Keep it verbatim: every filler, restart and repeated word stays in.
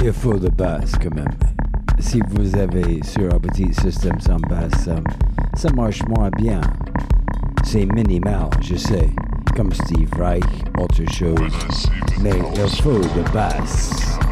il faut de basse quand même. Si vous avez sur un petit système sans basse, um, ça marche moins bien. C'est minimal, je sais, comme Steve Reich, autre chose, mais il faut de basse.